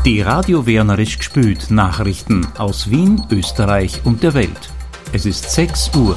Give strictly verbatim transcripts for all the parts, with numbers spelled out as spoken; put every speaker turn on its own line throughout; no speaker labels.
Die Radio Wernerisch gspült Nachrichten aus Wien, Österreich und der Welt. Es ist sechs Uhr.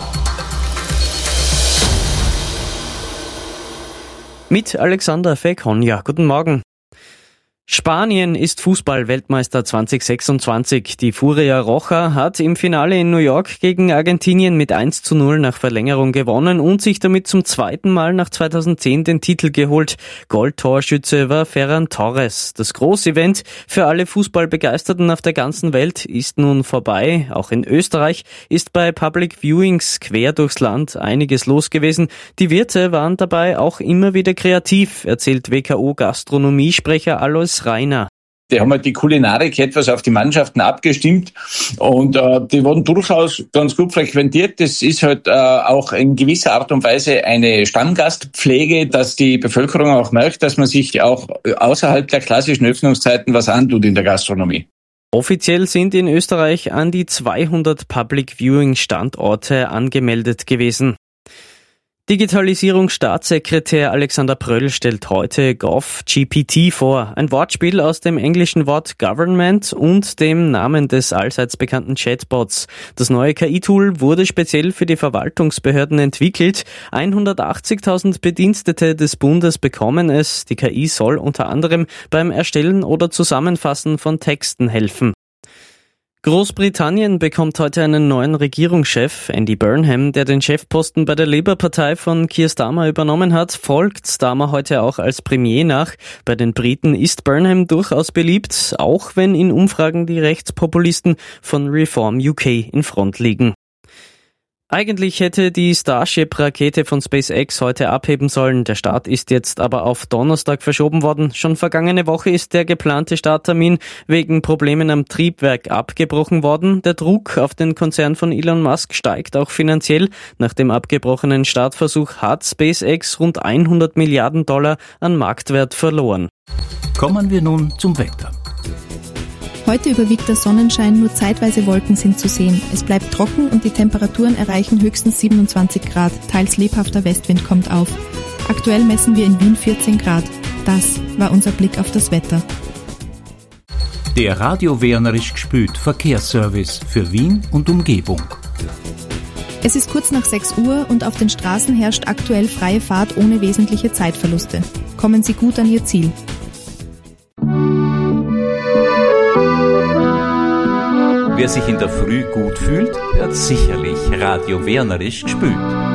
Mit Alexander Fekonja. Guten Morgen. Spanien ist Fußball-Weltmeister zwanzig sechsundzwanzig. Die Furia Roja hat im Finale in New York gegen Argentinien mit eins zu null nach Verlängerung gewonnen und sich damit zum zweiten Mal nach zweitausendzehn den Titel geholt. Goldtorschütze war Ferran Torres. Das Großevent für alle Fußballbegeisterten auf der ganzen Welt ist nun vorbei. Auch in Österreich ist bei Public Viewings quer durchs Land einiges los gewesen. Die Wirte waren dabei auch immer wieder kreativ, erzählt W K O-Gastronomiesprecher Alois Rainer.
Die haben halt die Kulinarik etwas auf die Mannschaften abgestimmt und äh, die wurden durchaus ganz gut frequentiert. Das ist halt äh, auch in gewisser Art und Weise eine Stammgastpflege, dass die Bevölkerung auch merkt, dass man sich auch außerhalb der klassischen Öffnungszeiten was antut in der Gastronomie.
Offiziell sind in Österreich an die zweihundert Public Viewing Standorte angemeldet gewesen. Digitalisierungsstaatssekretär Alexander Pröll stellt heute GovGPT vor, ein Wortspiel aus dem englischen Wort Government und dem Namen des allseits bekannten Chatbots. Das neue K I-Tool wurde speziell für die Verwaltungsbehörden entwickelt. hundertachtzigtausend Bedienstete des Bundes bekommen es. Die K I soll unter anderem beim Erstellen oder Zusammenfassen von Texten helfen. Großbritannien bekommt heute einen neuen Regierungschef. Andy Burnham, der den Chefposten bei der Labour-Partei von Keir Starmer übernommen hat, folgt Starmer heute auch als Premier nach. Bei den Briten ist Burnham durchaus beliebt, auch wenn in Umfragen die Rechtspopulisten von Reform U K in Front liegen. Eigentlich hätte die Starship-Rakete von SpaceX heute abheben sollen. Der Start ist jetzt aber auf Donnerstag verschoben worden. Schon vergangene Woche ist der geplante Starttermin wegen Problemen am Triebwerk abgebrochen worden. Der Druck auf den Konzern von Elon Musk steigt auch finanziell. Nach dem abgebrochenen Startversuch hat SpaceX rund hundert Milliarden Dollar an Marktwert verloren.
Kommen wir nun zum Wetter.
Heute überwiegt der Sonnenschein, nur zeitweise Wolken sind zu sehen. Es bleibt trocken und die Temperaturen erreichen höchstens siebenundzwanzig Grad. Teils lebhafter Westwind kommt auf. Aktuell messen wir in Wien vierzehn Grad. Das war unser Blick auf das Wetter.
Der Radio Wernerisch gspült Verkehrsservice für Wien und Umgebung.
Es ist kurz nach sechs Uhr und auf den Straßen herrscht aktuell freie Fahrt ohne wesentliche Zeitverluste. Kommen Sie gut an Ihr Ziel.
Wer sich in der Früh gut fühlt, hört sicherlich Radio Wernerisch gspült.